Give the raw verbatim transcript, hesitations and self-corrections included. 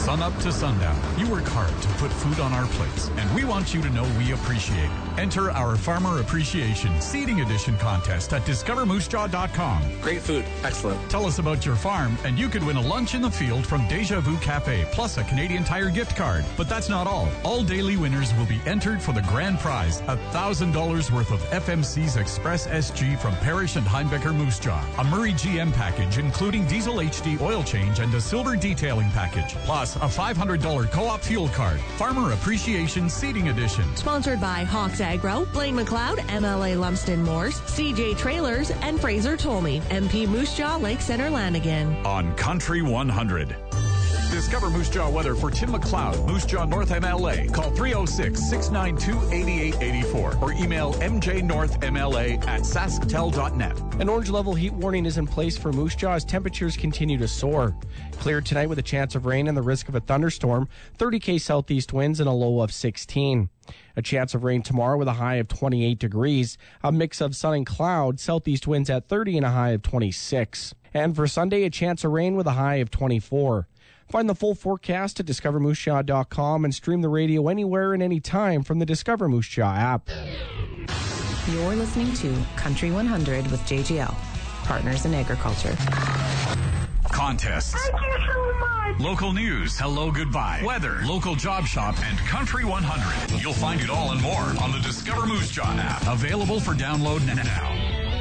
sun up to sundown, you work hard to put food on our plates, and we want you to know we appreciate it. Enter our Farmer Appreciation Seeding Edition contest at discover moose jaw dot com. Great food. Excellent. Tell us about your farm, and you could win a lunch in the field from Deja Vu Cafe, plus a Canadian Tire gift card. But that's not all. All daily winners will be entered for the grand prize, one thousand dollars worth of F M C's Express S G from Parrish and Heimbecker Moose Jaw, a Murray G M package including diesel H D oil change and a silver detailing package, plus a five hundred dollars co-op fuel card. Farmer Appreciation Seeding Edition. Sponsored by Hawks Agro, Blaine McLeod, M L A Lumsden Moors, C J Trailers, and Fraser Tolmie, M P Moose Jaw, Lake Center, Lanigan. On Country one hundred. Discover Moose Jaw weather for Tim McLeod, Moose Jaw North M L A. Call three oh six, six nine two, eight eight eight four or email m j north m l a at sasktel dot net. An orange level heat warning is in place for Moose Jaw as temperatures continue to soar. Clear tonight with a chance of rain and the risk of a thunderstorm, thirty K southeast winds and a low of sixteen. A chance of rain tomorrow with a high of twenty-eight degrees. A mix of sun and cloud, southeast winds at thirty and a high of twenty-six. And for Sunday, a chance of rain with a high of twenty-four. Find the full forecast at discover moose jaw dot com and stream the radio anywhere and anytime from the Discover Moose Jaw app. You're listening to Country one hundred with J G L, Partners in Agriculture. Contests. Thank you so much. Local news. Hello, goodbye. Weather. Local job shop and Country one hundred. You'll find it all and more on the Discover Moose Jaw app. Available for download now.